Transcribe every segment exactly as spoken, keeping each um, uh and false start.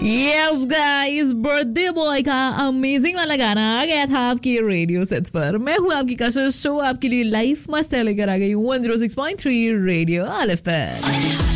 Yes guys, birthday boy का amazing वाला गाना आ गया था आपके रेडियो सेट्स पर। मैं हूँ आपकी कशिश, शो आपके लिए लाइफ मस्त है लेकर आ गई one zero six point three radio अलिफ पर।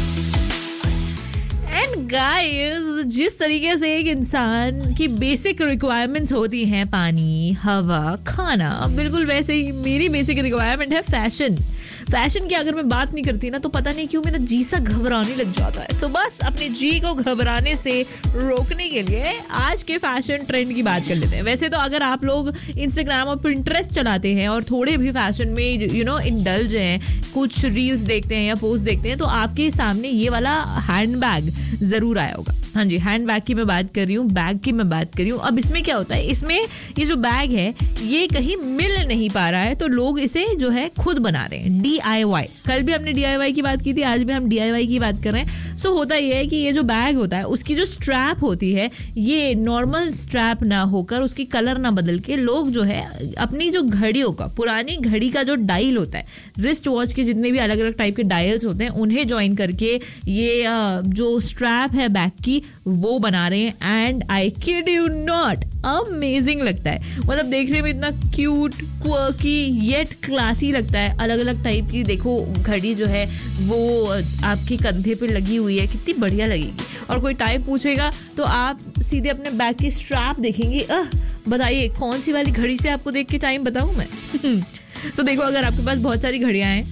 एंड गाइस, जिस तरीके से एक इंसान की बेसिक रिक्वायरमेंट्स होती हैं, पानी, हवा, खाना, बिल्कुल वैसे ही मेरी बेसिक रिक्वायरमेंट है फैशन। फैशन की अगर मैं बात नहीं करती ना तो पता नहीं क्यों मेरा जी सा घबराने लग जाता है। तो बस अपने जी को घबराने से रोकने के लिए आज के फैशन ट्रेंड की बात कर लेते हैं। वैसे तो अगर आप लोग इंस्टाग्राम और पिंटरेस्ट चलाते हैं और थोड़े भी फैशन में यू नो इंडल्ज हैं, कुछ रील्स देखते हैं या पोस्ट देखते हैं, तो आपके सामने ये वाला हैंड बैग जरूर आया होगा। हाँ जी, हैंड बैग की मैं बात कर रही हूँ, बैग की मैं बात कर रही हूँ। अब इसमें क्या होता है, इसमें ये जो बैग है ये कहीं मिल नहीं पा रहा है, तो लोग इसे जो है खुद बना रहे हैं, डी आई वाई। कल भी हमने डी आई वाई की बात की थी, आज भी हम डी आई वाई की बात कर रहे हैं। सो होता ये है कि ये जो बैग होता है उसकी जो स्ट्रैप होती है ये नॉर्मल स्ट्रैप ना होकर उसकी कलर ना बदल के लोग जो है अपनी जो घड़ियों का, पुरानी घड़ी का जो डायल होता है, रिस्ट वॉच के जितने भी अलग अलग टाइप के डायल्स होते हैं उन्हें ज्वाइन करके ये जो स्ट्रैप है बैग की वो बना रहे हैं। And I kid you not, amazing लगता है। मतलब देखने में इतना क्यूट, क्वर्की येट क्लासी लगता है। अलग अलग टाइप की देखो घड़ी जो है वो आपके कंधे पे लगी हुई है, कितनी बढ़िया लगेगी। और कोई टाइप पूछेगा तो आप सीधे अपने बैग की स्ट्रैप देखेंगे। अह बताइए कौन सी वाली घड़ी से आपको देख के टाइम बताऊं मैं। सो so, देखो, अगर आपके पास बहुत सारी घड़ियां हैं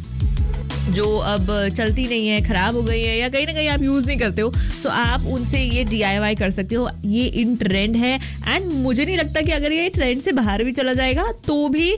जो अब चलती नहीं है, खराब हो गई है या कहीं ना कहीं आप यूज़ नहीं करते हो, सो आप उनसे ये डी आई वाई कर सकते हो। ये इन ट्रेंड है एंड मुझे नहीं लगता कि अगर ये ट्रेंड से बाहर भी चला जाएगा तो भी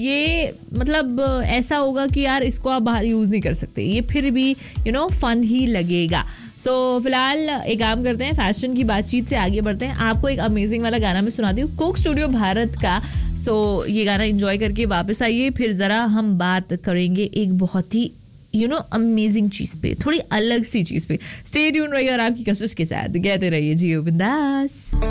ये मतलब ऐसा होगा कि यार इसको आप बाहर यूज़ नहीं कर सकते। ये फिर भी यू नो फन ही लगेगा। सो so, फिलहाल एक काम करते हैं, फैशन की बातचीत से आगे बढ़ते हैं। आपको एक अमेजिंग वाला गाना मैं सुनाती हूँ, कोक स्टूडियो भारत का। सो so, ये गाना एंजॉय करके वापस आइए, फिर ज़रा हम बात करेंगे एक बहुत ही यू नो अमेजिंग चीज पे, थोड़ी अलग सी चीज पे। स्टे ट्यून रहिए और आपकी कशिश के साथ कहते रहिए जियो बिंदास।